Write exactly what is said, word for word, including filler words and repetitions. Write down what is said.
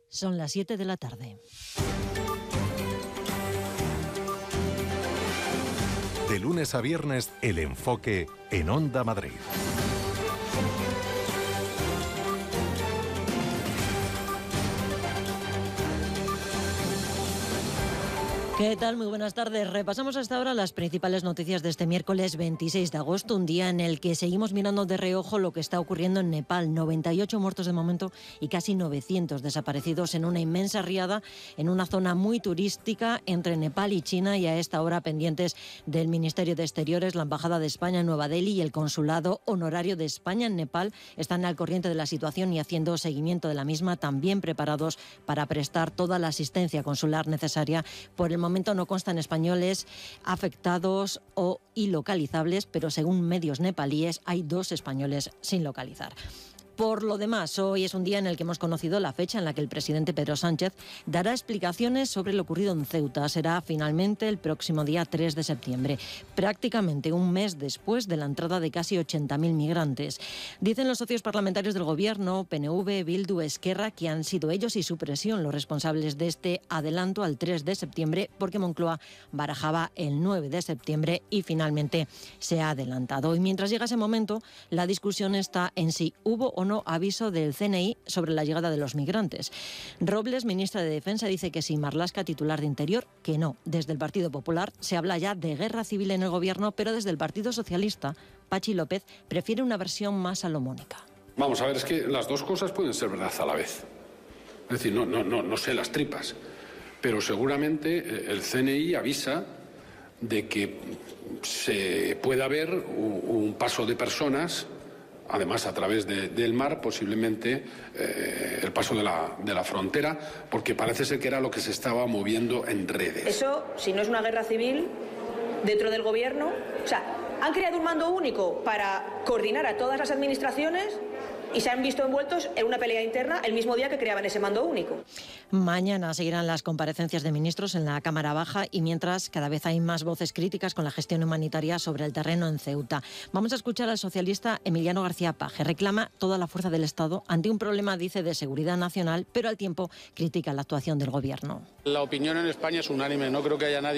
Son las siete de la tarde. De lunes a viernes, El Enfoque en Onda Madrid. ¿Qué tal? Muy buenas tardes. Repasamos hasta ahora las principales noticias de este miércoles veintiséis de agosto, un día en el que seguimos mirando de reojo lo que está ocurriendo en Nepal. noventa y ocho muertos de momento y casi novecientos desaparecidos en una inmensa riada en una zona muy turística entre Nepal y China, y a esta hora pendientes del Ministerio de Exteriores, la Embajada de España en Nueva Delhi y el Consulado Honorario de España en Nepal están al corriente de la situación y haciendo seguimiento de la misma, también preparados para prestar toda la asistencia consular necesaria. Por el momento momento no constan españoles afectados o ilocalizables, pero según medios nepalíes hay dos españoles sin localizar. Por lo demás, hoy es un día en el que hemos conocido la fecha en la que el presidente Pedro Sánchez dará explicaciones sobre lo ocurrido en Ceuta. Será finalmente el próximo día tres de septiembre, prácticamente un mes después de la entrada de casi ochenta mil migrantes. Dicen los socios parlamentarios del Gobierno, P N V, Bildu, Esquerra, que han sido ellos y su presión los responsables de este adelanto al tres de septiembre, porque Moncloa barajaba el nueve de septiembre y finalmente se ha adelantado. Y mientras llega ese momento, la discusión está en si hubo o no no aviso del C N I sobre la llegada de los migrantes. Robles, ministra de Defensa, dice que sí. Marlaska, titular de Interior, que no. Desde el Partido Popular se habla ya de guerra civil en el Gobierno, pero desde el Partido Socialista, Pachi López prefiere una versión más salomónica. Vamos a ver, es que las dos cosas pueden ser verdad a la vez. Es decir, no, no, no, no sé las tripas, pero seguramente el C N I avisa de que se puede haber un, un paso de personas, además a través de, del mar, posiblemente eh, el paso de la, de la frontera, porque parece ser que era lo que se estaba moviendo en redes. Eso, si no es una guerra civil dentro del Gobierno, o sea, han creado un mando único para coordinar a todas las administraciones y se han visto envueltos en una pelea interna el mismo día que creaban ese mando único. Mañana seguirán las comparecencias de ministros en la Cámara Baja y mientras cada vez hay más voces críticas con la gestión humanitaria sobre el terreno en Ceuta. Vamos a escuchar al socialista Emiliano García Paje. Reclama toda la fuerza del Estado ante un problema, dice, de seguridad nacional, pero al tiempo critica la actuación del Gobierno. La opinión en España es unánime. No creo que haya nadie